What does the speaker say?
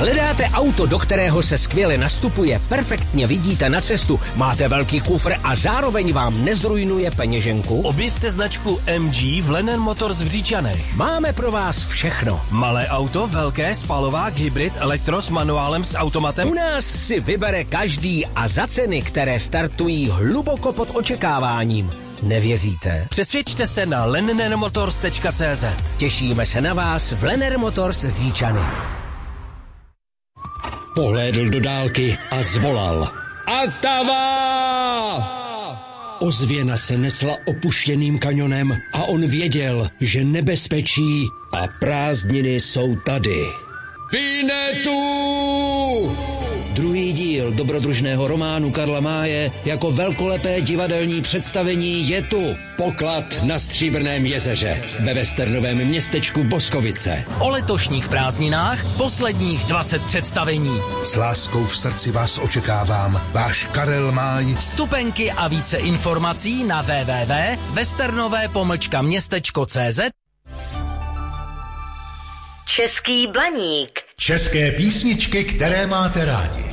Hledáte auto, do kterého se skvěle nastupuje, perfektně vidíte na cestu, máte velký kufr a zároveň vám nezrujnuje peněženku? Objevte značku MG v Lennon Motors v Říčanech. Máme pro vás všechno. Malé auto, velké, spalovák, hybrid, elektro s manuálem s automatem. U nás si vybere každý a za ceny, které startují hluboko pod očekáváním. Nevěříte? Přesvědčte se na lennermotors.cz. Těšíme se na vás v Lenner Motors Říčany. Pohlédl do dálky a zvolal. Atava! Ozvěna se nesla opuštěným kanionem a on věděl, že nebezpečí a prázdniny jsou tady. Vinetu! Druhý díl dobrodružného románu Karla Máje jako velkolepé divadelní představení je tu. Poklad na Stříbrném jezeře ve westernovém městečku Boskovice. O letošních prázdninách posledních 20 představení. S láskou v srdci vás očekávám. Váš Karel Máj. Vstupenky a více informací na www.westernové-městečko.cz. Český Blaník. České písničky, které máte rádi.